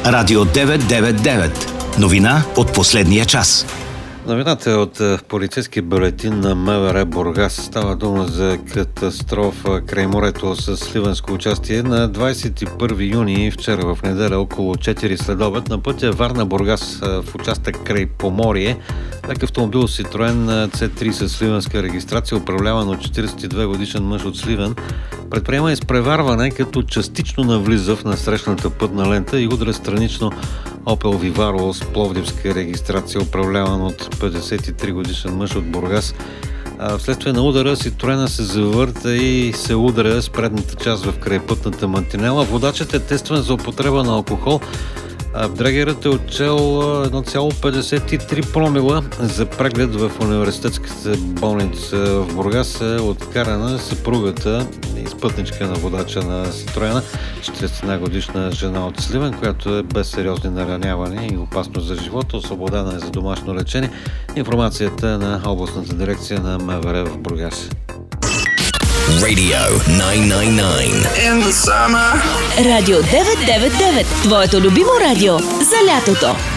Радио 999. Новина от последния час. Новината е от полицейски бюлетин на МВР Бургас. Става дума за катастрофа край морето с сливанско участие на 21 юни, вчера в неделя, около 4 следобед, на пътя Варна-Бургас в участък край Поморие. Лек автомобил Citroen C3 с сливанска регистрация, управляван от 42 годишен мъж от Сливен, предприема изпреварване, като частично навлиза в насрещната пътна лента и удря странично Opel Vivaro с пловдивска регистрация, управляван от 53 годишен мъж от Бургас. Вследствие на удара Citroen се завърта и се удря с предната част в крайпътната мантинела. Водачът е тестван за употреба на алкохол. Драгерът е отчел 1,53 промила. За преглед в университетската болница в Бургас е откарана съпругата и спътничка на водача на Citroen, 41 годишна жена от Сливен, която е без сериозни наранявания и опасност за живота. Освободена е за домашно лечение. Информацията на областната дирекция на МВР в Бургас. Radio 999. In the summer. Радио 999. Твоето любимо радио за лятото.